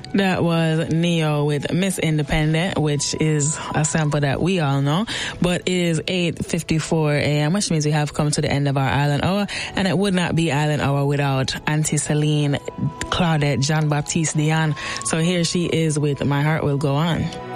That was Neo with Miss Independent, which is a sample that we all know. But it is 8:54 a.m., which means we have come to the end of our Island Hour. And it would not be Island Hour without Auntie Celine, Claudette, Jean-Baptiste Dion. So here she is with My Heart Will Go On.